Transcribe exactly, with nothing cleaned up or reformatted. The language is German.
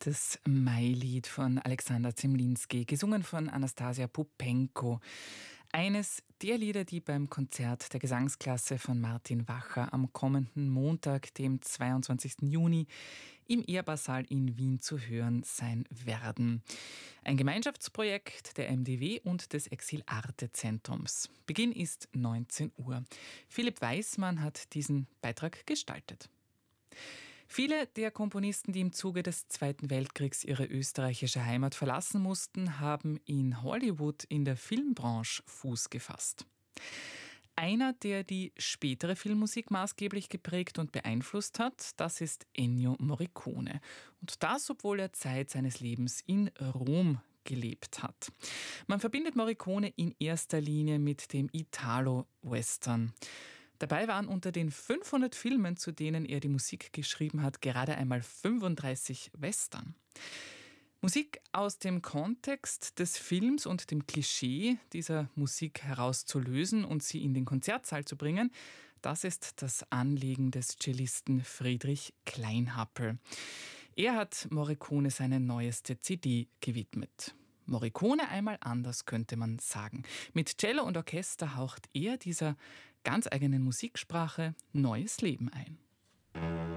Das Mailied von Alexander Zemlinsky, gesungen von Anastasia Pupenko. Eines der Lieder, die beim Konzert der Gesangsklasse von Martin Wacher am kommenden Montag, dem zweiundzwanzigsten Juni, im Ehrbarsaal in Wien zu hören sein werden. Ein Gemeinschaftsprojekt der M D W und des Exil-Arte-Zentrums. Beginn ist neunzehn Uhr. Philipp Weismann hat diesen Beitrag gestaltet. Viele der Komponisten, die im Zuge des Zweiten Weltkriegs ihre österreichische Heimat verlassen mussten, haben in Hollywood in der Filmbranche Fuß gefasst. Einer, der die spätere Filmmusik maßgeblich geprägt und beeinflusst hat, das ist Ennio Morricone. Und das, obwohl er Zeit seines Lebens in Rom gelebt hat. Man verbindet Morricone in erster Linie mit dem Italo-Western. Dabei waren unter den fünfhundert Filmen, zu denen er die Musik geschrieben hat, gerade einmal fünfunddreißig Western. Musik aus dem Kontext des Films und dem Klischee dieser Musik herauszulösen und sie in den Konzertsaal zu bringen, das ist das Anliegen des Cellisten Friedrich Kleinhappel. Er hat Morricone seine neueste C D gewidmet. Morricone einmal anders, könnte man sagen. Mit Cello und Orchester haucht er dieser ganz eigenen Musiksprache neues Leben ein.